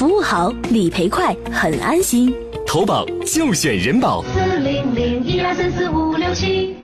服务好，理赔快，很安心。 投保就选人保。 400-1234567。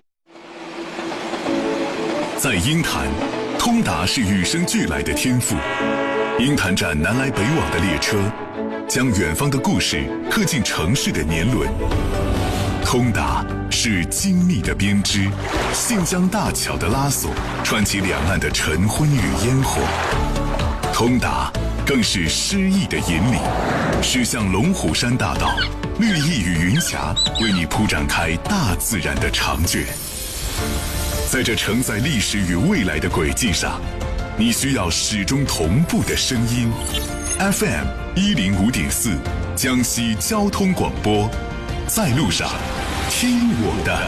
在鹰潭，通达是与生俱来的天赋。鹰潭站南来北往的列车，将远方的故事刻进城市的年轮。通达是精密的编织，信江大桥的拉索，串起两岸的晨昏与烟火。通达更是诗意的引领，驶向龙虎山大道，绿意与云霞为你铺展开大自然的长卷。在这承载历史与未来的轨迹上，你需要始终同步的声音。FM 105.4，江西交通广播，在路上，听我的。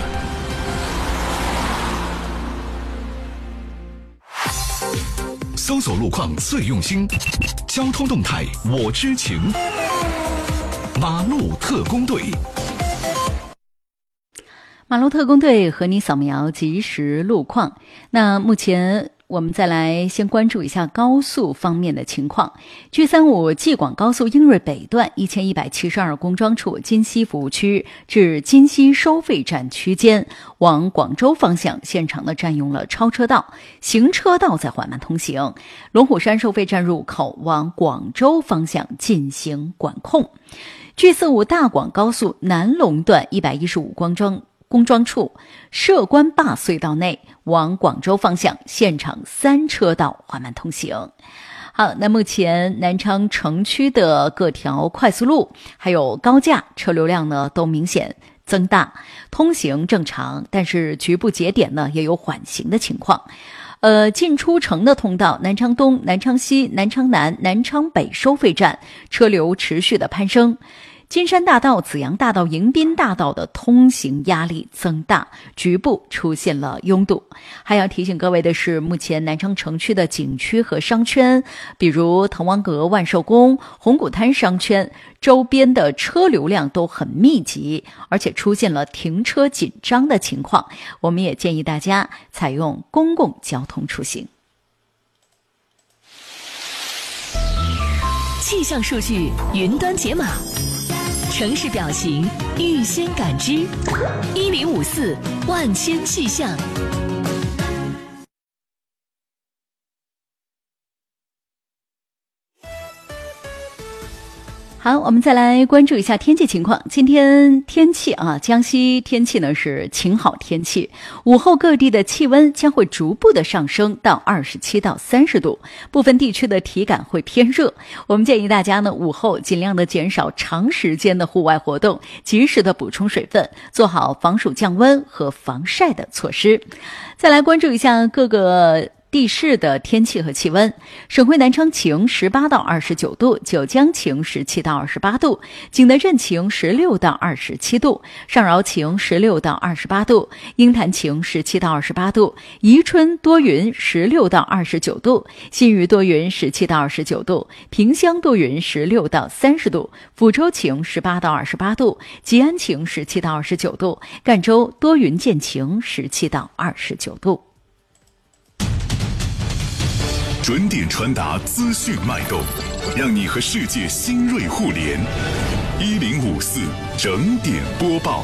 搜索路况最用心，交通动态我知情。马路特工队。 马路特工队和你扫描即时路况。那目前我们再来先关注一下高速方面的情况。G35济广高速英瑞北段1172公庄处金溪服务区至金溪收费站区间往广州方向，现场呢占用了超车道，行车道在缓慢通行。龙虎山收费站入口往广州方向进行管控。G45大广高速南龙段115公庄处涉关坝隧道内往广州方向，现场3车道缓慢通行。好，那目前南昌城区的各条快速路还有高架车流量呢都明显增大，通行正常，但是局部节点呢也有缓行的情况。进出城的通道南昌东、南昌西、南昌南、南昌北收费站车流持续的攀升。金山大道、紫阳大道、迎宾大道的通行压力增大，局部出现了拥堵。还要提醒各位的是，目前南昌城区的景区和商圈，比如滕王阁、万寿宫、红谷滩商圈周边的车流量都很密集，而且出现了停车紧张的情况。我们也建议大家采用公共交通出行。 气象数据云端解码，城市表情预先感知，1054万千气象。 好，我们再来关注一下天气情况。今天天气江西天气呢是晴好天气，午后各地的气温将会逐步的上升到27到30度，部分地区的体感会偏热。我们建议大家呢午后尽量的减少长时间的户外活动，及时的补充水分，做好防暑降温和防晒的措施。再来关注一下各个地市的天气和气温。省会南昌晴18到29度，九江晴17到28度，景德镇晴16到27度，上饶晴16到28度，鹰潭晴17到28度，宜春多云16到29度，新余多云17到29度，萍乡多云16到30度，抚州晴18到28度，吉安晴17到29度，赣州多云见晴17到29度。 准点传达资讯脉动，让你和世界新锐互联。1054整点播报。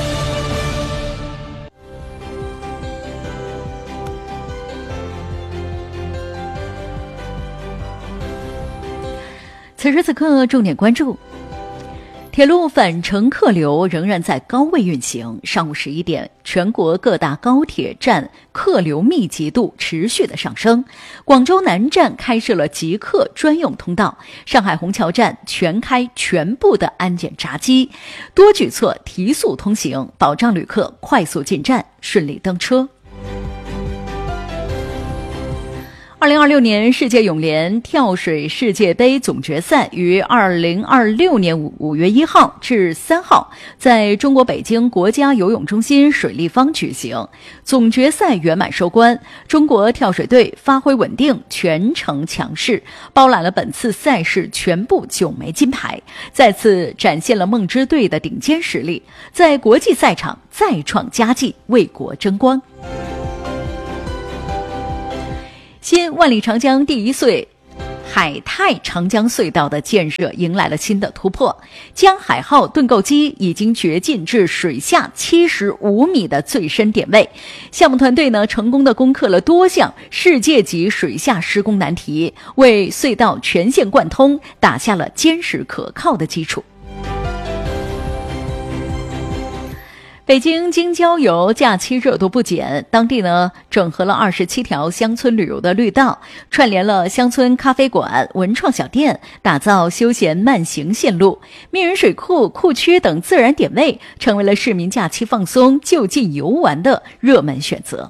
此时此刻重点关注，铁路返程客流仍然在高位运行。上午11点，全国各大高铁站客流密集度持续的上升。广州南站开设了极客专用通道，上海虹桥站全开全部的安检闸机，多举措提速通行，保障旅客快速进站，顺利登车。2026年世界泳联跳水世界杯总决赛于2026年5月1号至3号在中国北京国家游泳中心水立方举行，总决赛圆满收官。中国跳水队发挥稳定，全程强势，包揽了本次赛事全部9枚金牌，再次展现了梦之队的顶尖实力，在国际赛场再创佳绩，为国争光。新万里长江第1岁海泰长江隧道的建设迎来了新的突破，江海号盾构机已经掘进至水下75米的最深点位。项目团队呢，成功的攻克了多项世界级水下施工难题，为隧道全线贯通打下了坚实可靠的基础。北京京郊游假期热度不减，当地呢整合了27条乡村旅游的绿道，串联了乡村咖啡馆、文创小店，打造休闲慢行线路。密云水库、库区等自然点位成为了市民假期放松、就近游玩的热门选择。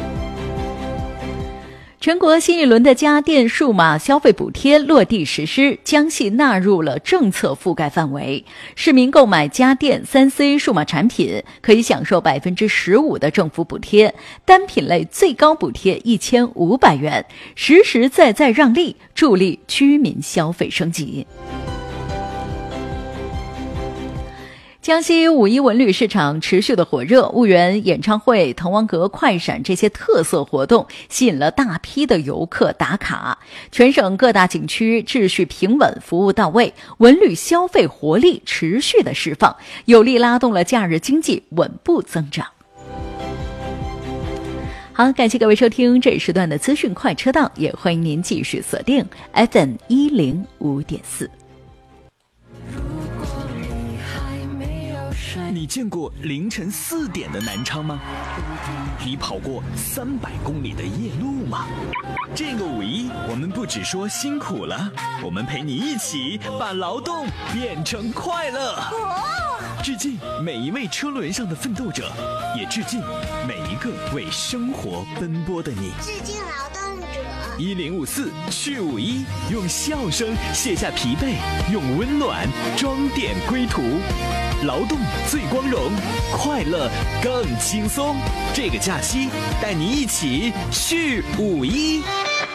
全国新一轮的家电数码消费补贴落地实施，江西纳入了政策覆盖范围。市民购买家电 3C 数码产品可以享受 15% 的政府补贴，单品类最高补贴1500元，实实在在让利，助力居民消费升级。江西五一文旅市场持续的火热，婺源演唱会、滕王阁、快闪这些特色活动吸引了大批的游客打卡。全省各大景区秩序平稳，服务到位，文旅消费活力持续的释放，有力拉动了假日经济稳步增长。好，感谢各位收听这一时段的资讯快车道，也欢迎您继续锁定 FM 105.4。 你见过凌晨4点的南昌吗？你跑过300公里的夜路吗？这个五一，我们不只说辛苦了，我们陪你一起把劳动变成快乐。致敬每一位车轮上的奋斗者，也致敬每一个为生活奔波的你。 致敬劳动者。 1054去51，用笑声卸下疲惫，用温暖装点归途。劳动最光荣，快乐更轻松。这个假期，带你一起去51。